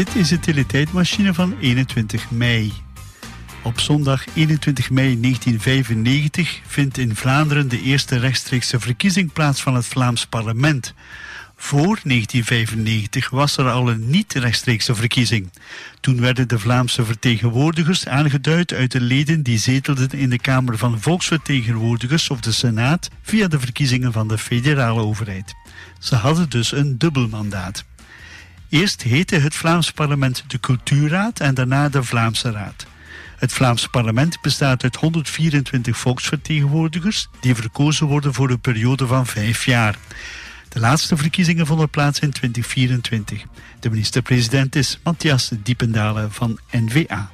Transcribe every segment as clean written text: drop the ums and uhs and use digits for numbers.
Dit is de teletijdmachine van 21 mei. Op zondag 21 mei 1995 vindt in Vlaanderen de eerste rechtstreekse verkiezing plaats van het Vlaams parlement. Voor 1995 was er al een niet-rechtstreekse verkiezing. Toen werden de Vlaamse vertegenwoordigers aangeduid uit de leden die zetelden in de Kamer van Volksvertegenwoordigers of de Senaat via de verkiezingen van de federale overheid. Ze hadden dus een dubbel mandaat. Eerst heette het Vlaams parlement de Cultuurraad en daarna de Vlaamse Raad. Het Vlaams parlement bestaat uit 124 volksvertegenwoordigers die verkozen worden voor een periode van 5 jaar. De laatste verkiezingen vonden plaats in 2024. De minister-president is Matthias Diependalen van N-VA.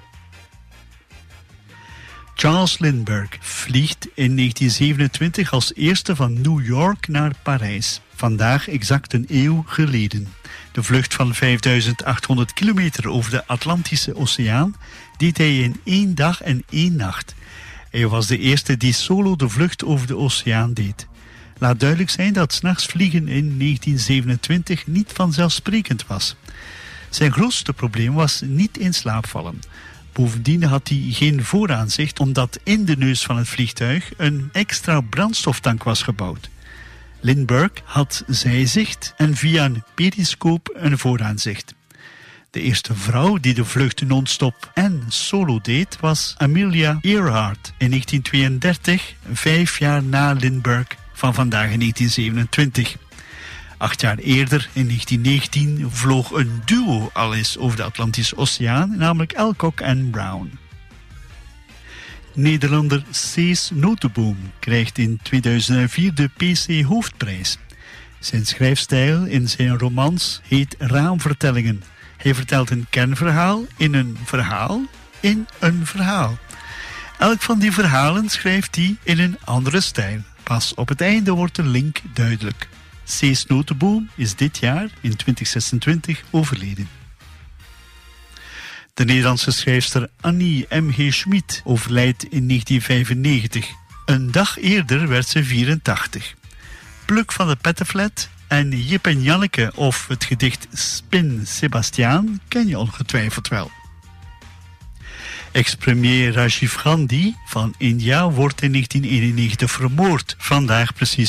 Charles Lindbergh vliegt in 1927 als eerste van New York naar Parijs. Vandaag exact een eeuw geleden. De vlucht van 5800 kilometer over de Atlantische Oceaan deed hij in 1 dag en 1 nacht. Hij was de eerste die solo de vlucht over de oceaan deed. Laat duidelijk zijn dat 's nachts vliegen in 1927 niet vanzelfsprekend was. Zijn grootste probleem was niet in slaap vallen. Bovendien had hij geen vooraanzicht omdat in de neus van het vliegtuig een extra brandstoftank was gebouwd. Lindbergh had zijzicht en via een periscoop een vooraanzicht. De eerste vrouw die de vlucht non-stop en solo deed was Amelia Earhart in 1932, 5 jaar na Lindbergh van vandaag in 1927. 8 jaar eerder, in 1919, vloog een duo al eens over de Atlantische Oceaan, namelijk Alcock en Brown. Nederlander Cees Notenboom krijgt in 2004 de PC Hoofdprijs. Zijn schrijfstijl in zijn romans heet Raamvertellingen. Hij vertelt een kernverhaal in een verhaal in een verhaal. Elk van die verhalen schrijft hij in een andere stijl. Pas op het einde wordt de link duidelijk. Cees Notenboom is dit jaar, in 2026, overleden. De Nederlandse schrijfster Annie M.G. Schmid overlijdt in 1995. Een dag eerder werd ze 84. Pluk van de Pettenflat en Jip en Janneke of het gedicht Spin Sebastiaan ken je ongetwijfeld wel. Ex-premier Rajiv Gandhi van India wordt in 1991 vermoord. Vandaag precies